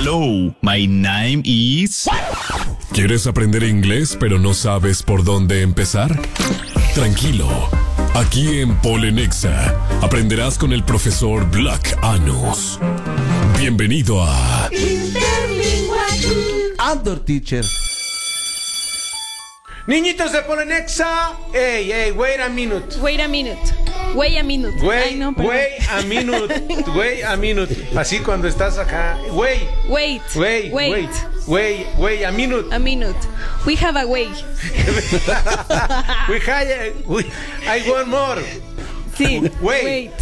Hello, my name is... ¿Quieres aprender inglés pero no sabes por dónde empezar? Tranquilo, aquí en Polenexa aprenderás con el profesor Black Anus. Bienvenido a... Outdoor Teacher. Niñitos de Polenexa, hey, wait a minute. Wait a minute. Wait a minute. Wait a minute. Así cuando estás acá. Wait a minute. A minute. We have a way. I want more. Sí. Wait.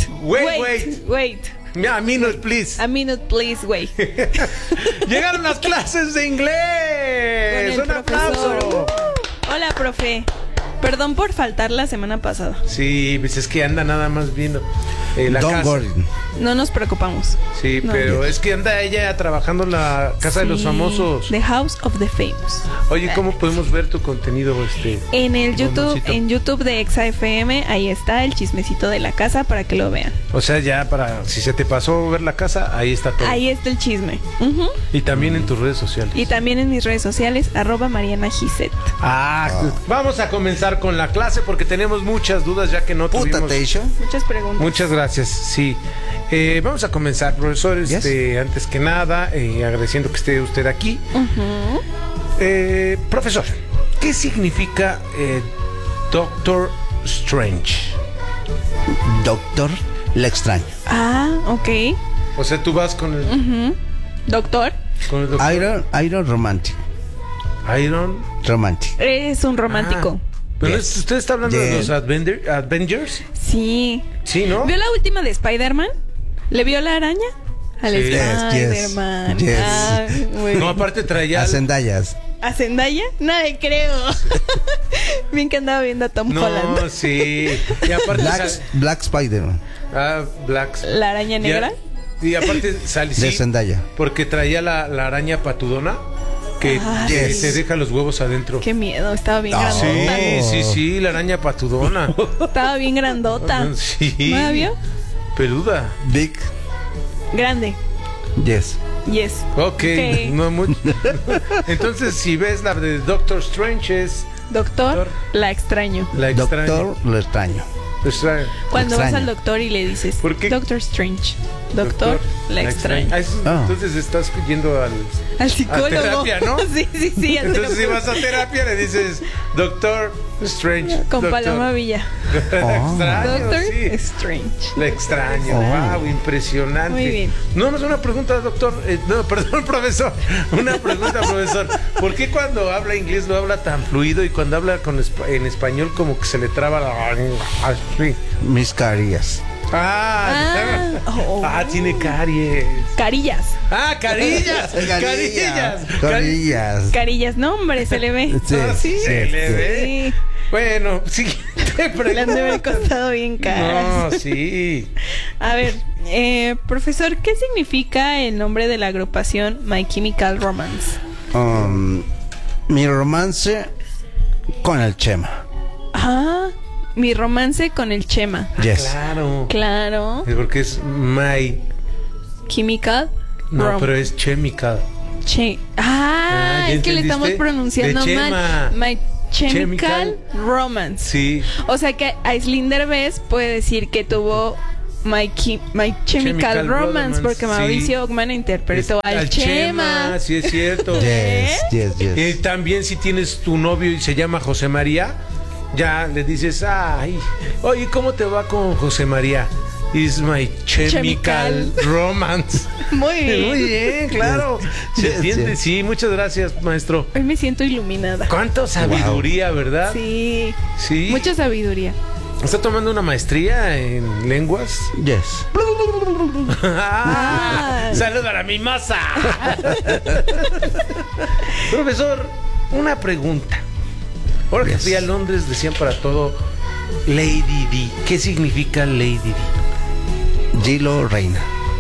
A minute, please. A minute, please, wait. Llegaron las clases de inglés. Con el Un aplauso. profesor. Hola, profe. Perdón por faltar la semana pasada. Sí, pues es que anda nada más viendo la Don't casa. worry. No nos preocupamos. Sí, No. pero es que anda ella trabajando en la casa de los Sí, famosos. The House of the Famous. Oye, ¿cómo podemos ver tu contenido, En el YouTube, Bomboncito? en YouTube de Exa FM, ahí está el chismecito de la casa para que lo vean. O sea, ya para, si se te pasó ver la casa, ahí está todo. Ahí está el chisme. Ujú. Y también en tus redes sociales. Y también en mis redes sociales, @Mariana Giset. Vamos a comenzar con la clase porque tenemos muchas dudas ya que no Puta tuvimos... Teisha. Muchas preguntas. Muchas gracias, sí. Vamos a comenzar, profesor, Yes. antes que nada, agradeciendo que esté usted aquí. Profesor, ¿qué significa Doctor Strange? Doctor, le extraño. Ah, ok. O sea, tú vas con el, Doctor, con el doctor Iron Romantic. Iron. Romantic. eres un romántico. Pero Yes. ¿usted está hablando de Yes. los Avengers? Sí. Sí, ¿no? ¿Vio la última de Spider-Man? ¿Le vio la araña? Al Sí. Spider-Man. Yes, yes. Ah, güey. No, aparte traía... A Zendayas. ¿A Zendaya? No le creo. Bien que andaba viendo a Tom Holland. No, sí. Y aparte... Black Spider-Man. Black... ¿La araña negra? Y aparte sale... De Zendaya. Porque traía la araña patudona que Yes. te deja los huevos adentro. Qué miedo, estaba bien Ah, grandota. Sí, la araña patudona. Estaba bien grandota. Sí. ¿No la vio? Peluda. Big. Grande. Yes. Yes. Ok. No mucho. Entonces, si ves la de Doctor Strange es Doctor, la extraño. la extraña. Doctor, le extraño. Extraña. Cuando vas extraño. al doctor y le dices, ¿Por qué? Doctor Strange. Doctor, la extraño. Entonces estás yendo Al psicólogo. a terapia, ¿no? Sí. al Entonces, si terapeuta. vas a terapia, le dices Doctor Strange. Con Doctor. Paloma Villa. La extraño, Doctor sí. Strange. La extraño. Oh. Wow, impresionante. Muy bien. No, más una pregunta, doctor. No, perdón, profesor. Una pregunta, profesor. ¿Por qué cuando habla inglés lo habla tan fluido y cuando habla en español como que se le traba la... así? Mis carillas. Tiene caries. Carillas. Carillas. Carillas. Carillas. No, hombre, se le ve. Sí, Sí. Se le ve. Sí. Bueno, siguiente pregunta. Le han de haber costado bien caras. No, sí. A ver, profesor, ¿qué significa el nombre de la agrupación My Chemical Romance? Mi romance con el Chema. Mi romance con el Chema. Yes. Claro. Claro. Es porque es My. Chemical. No, pero es Chemical. ¿Ya es que le estamos entendiste? pronunciando De mal. Chema. My Chemical Chemical. Romance. Sí. O sea que Aislinn Derbez puede decir que tuvo My Chemical Romance Romance, porque sí. Mauricio Ogman interpretó al Chema. Sí, es cierto. Yes. También si tienes tu novio y se llama José María, ya le dices, oye, ¿cómo te va con José María? Is my chemical romance. Muy bien. Muy bien, claro. ¿Se Yes, entiende? yes. Sí, muchas gracias, maestro. Hoy me siento iluminada. Cuánta sabiduría, ¿verdad? Sí. Sí. Mucha sabiduría. ¿Está tomando una maestría en lenguas? Yes. ¡Saluda a la mimosa! Profesor, una pregunta. Ahora que Yes. fui a Londres decían para todo Lady D. ¿Qué significa Lady D? Gilo Reina.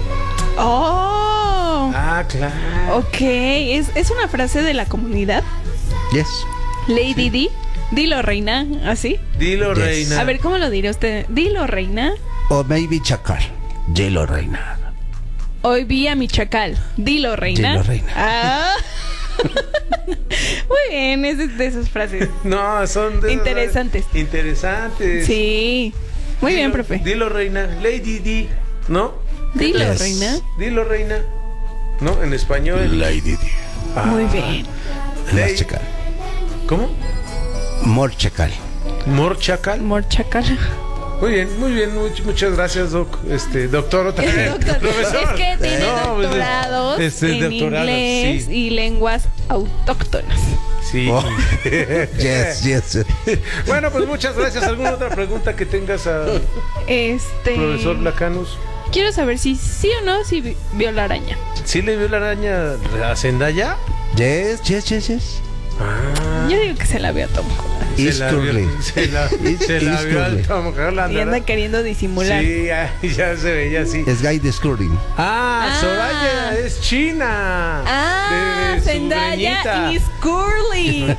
Oh. Claro. Ok. ¿Es una frase de la comunidad? Yes. Lady D. Dilo, reina. ¿Así? Dilo, Yes. reina. A ver, ¿cómo lo dirá usted? Dilo, reina. O maybe Chacal. Gilo Reina. Hoy vi a mi chacal. Dilo, reina. Dilo, reina. Ah. Muy bien, es de esas frases. No, son de Interesantes. Interesantes. Sí. Muy bien, Dilo, profe. Dilo, reina. Lady D, ¿no? Dilo, Yes. reina. Dilo, reina. ¿No? En español. Lady D. Muy bien. Más chacal. ¿Cómo? More chacal. Morchacal. Amor chacal. Muy bien, muy bien. Muchas gracias, doctor. Otra vez. Doctor, Profesor. es que tiene No, pues, doctorados en doctorados, inglés sí. y lenguas autóctonas. Sí. Oh. Yes. Bueno, pues muchas gracias. ¿Alguna otra pregunta que tengas a profesor Lacanus? Quiero saber si sí o no si vio la araña. ¿Sí le vio la araña a Zendaya? Yes. Yo digo que se la vio a Tom Holland. It's curly. Se la vio al curly. Tom Holland, Y anda ¿verdad? queriendo disimular. Sí, ya se veía así. Es guy de Scurling. Ah, Ah. Soraya es china. Ah, De su Zendaya greñita. is curly.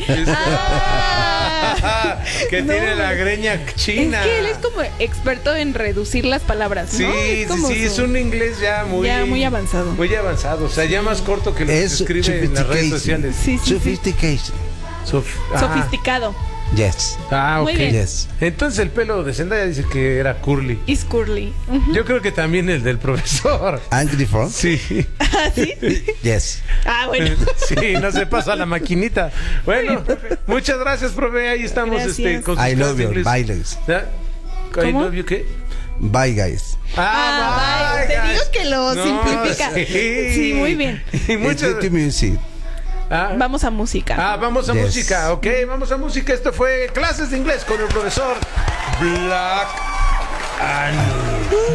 Ah. Que No. tiene la greña china. Es que él es como experto en reducir las palabras, ¿no? Sí, Es como es su- un inglés ya muy avanzado. Muy avanzado, o sea, ya más corto que lo que Es se escribe en las redes sociales. Sí, sí, sí. Sophistication. Sofisticado. Yes. Ah, Muy ok. bien. Yes. Entonces el pelo de Zendaya dice que era curly. Is curly. Ujú. Yo creo que también el del profesor. Angry Frog. Sí. ¿Ah, sí? Yes. Ah, bueno. Sí, no se pasa la maquinita. Bueno, muchas gracias, profe. Ahí estamos Gracias. con sus I love clases de you. inglés. Bye, guys. ¿Ya? I ¿Cómo? love you, ¿qué? Bye, guys. Ah, bye, te guys. digo que lo simplifica. Sí, muy bien. Y It's muchas good to music. Vamos a música. vamos a Yes. música, ok, vamos a música. Esto fue Clases de Inglés con el profesor Black Anu.